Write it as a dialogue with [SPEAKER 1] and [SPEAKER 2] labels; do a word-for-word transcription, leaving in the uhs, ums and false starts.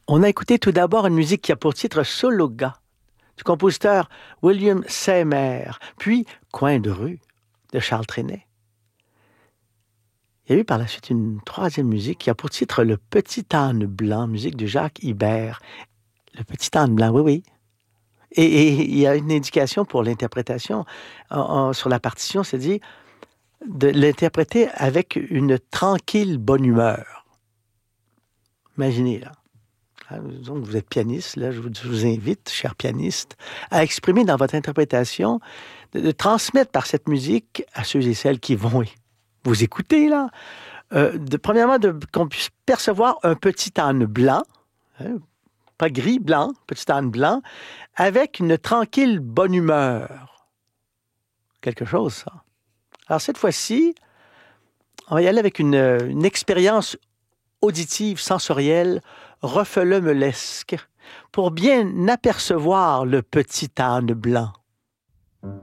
[SPEAKER 1] On a écouté tout d'abord une musique qui a pour titre Sologa, du compositeur William Seymour, puis Coin de rue de Charles Trenet. Il y a eu par la suite une troisième musique qui a pour titre Le Petit âne blanc, musique de Jacques Ibert. Le Petit âne blanc, oui, oui. Et, et il y a une indication pour l'interprétation en, en, sur la partition, c'est dit de l'interpréter avec une tranquille bonne humeur. Imaginez, là. Donc, vous êtes pianiste, là, je vous, je vous invite, chers pianistes, à exprimer dans votre interprétation, de, de transmettre par cette musique à ceux et celles qui vont vous écouter, là, euh, de, premièrement, de, qu'on puisse percevoir un petit âne blanc, hein, pas gris, blanc, petit âne blanc, avec une tranquille bonne humeur. Quelque chose, ça. Alors, cette fois-ci, on va y aller avec une, une expérience auditive, sensorielle, refelemelesque, pour bien apercevoir le petit âne blanc.